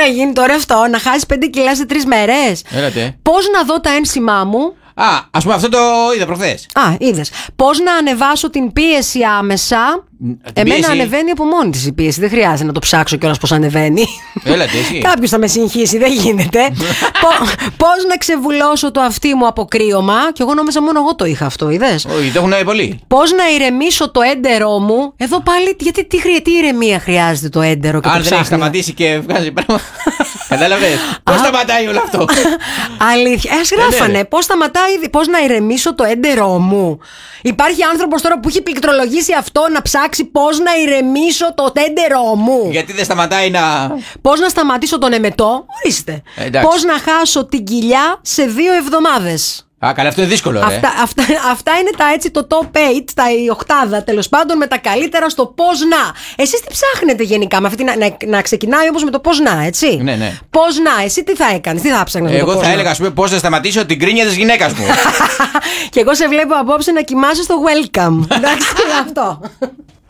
να γίνει τώρα αυτό, να χάσει 5 κιλά σε 3 μέρες? Έλατε. Πώς να δω τα ένσημά μου? Ας πούμε αυτό το είδα προχθές. Είδες. Πώς να ανεβάσω την πίεση άμεσα? Εμένα πίεση. ανεβαίνει από μόνη της η πίεση. Δεν χρειάζεται να το ψάξω κιόλας πώς ανεβαίνει. Έλατε, εσύ. Κάποιος θα με συγχύσει, δεν γίνεται. Πώς να ξεβουλώσω το αυτί μου από κρύωμα? Και εγώ νόμιζα μόνο εγώ το είχα αυτό, είδες. Όχι, το έχουν πολλοί. Πώς να ηρεμήσω το έντερό μου? Εδώ πάλι, γιατί τι ηρεμία χρειάζεται το έντερο και Αν το δεν έχει ψάχνει? σταματήσει και βγάζει πράγμα. Κατάλαβες. Πώς σταματάει όλο αυτό? Αλήθεια. Ας γράφανε. Πώς να ηρεμήσω το έντερό μου. Υπάρχει άνθρωπος τώρα που έχει πληκτρολογήσει αυτό να ψάξει πώς να ηρεμήσω το έντερό μου. Γιατί δεν σταματάει να. Πώς να σταματήσω τον εμετό? Ορίστε. Εντάξει. Πώς να χάσω την κοιλιά σε 2 εβδομάδες. Καλά, αυτό είναι δύσκολο, ρε. Αυτά είναι τα έτσι το top 8, η οκτάδα τέλος πάντων με τα καλύτερα στο πώς να. Εσείς τι ψάχνετε γενικά με αυτή να ξεκινάει όμως με το πώς να, έτσι? Ναι. Πώς να, εσύ τι θα έκανες, τι θα ψάχνες? Εγώ θα έλεγα, ας πούμε, πώς να σταματήσω την κρίνια της γυναίκας μου. Και εγώ σε βλέπω απόψε να κοιμάσαι στο welcome. Εντάξει, αυτό.